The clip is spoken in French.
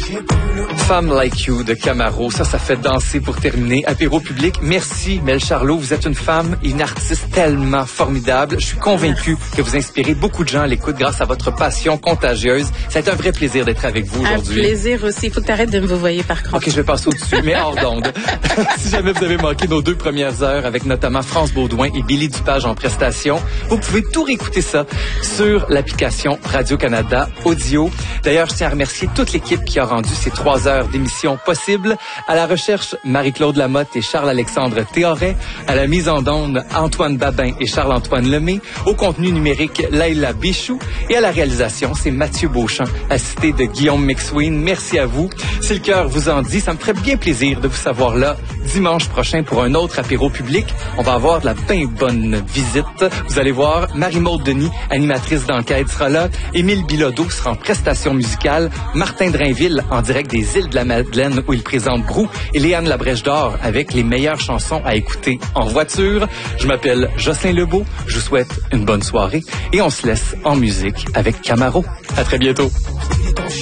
Femme Like You de Camaro, ça fait danser pour terminer. Apéro public, merci Mel Charlot, vous êtes une femme et une artiste tellement formidable. Je suis convaincu que vous inspirez beaucoup de gens à l'écoute grâce à votre passion contagieuse. C'est un vrai plaisir d'être avec vous aujourd'hui. Un plaisir aussi. Il faut que tu arrêtes de me vous voyer par contre. OK, je vais passer au-dessus, mais hors d'onde. Si jamais vous avez manqué nos 2 premières heures avec notamment France Baudouin et Billy Dupage en prestation, vous pouvez tout réécouter ça sur l'application Radio-Canada Audio. D'ailleurs, je tiens à remercier toute l'équipe qui a rendu ces 3 heures d'émission possibles. À la recherche, Marie-Claude Lamotte et Charles-Alexandre Théoret. À la mise en onde, Antoine Babin et Charles-Antoine Lemay. Au contenu numérique, Laïla Bichou. Et à la réalisation, c'est Mathieu Beauchamp, assisté de Guillaume McSween. Merci à vous. Si le cœur vous en dit, ça me ferait bien plaisir de vous savoir là dimanche prochain pour un autre apéro public. On va avoir de la bien bonne visite. Vous allez voir, Marie-Maude Denis, animatrice d'enquête, sera là. Émile Bilodeau sera en prestation musicale. Martin Drainville en direct des îles de la Madeleine où il présente Brou. Et Léane Labrèche d'Or avec les meilleures chansons à écouter en voiture. Je m'appelle Jocelyn Lebeau. Je vous souhaite une bonne soirée et on se laisse en musique avec Camaro. À très bientôt.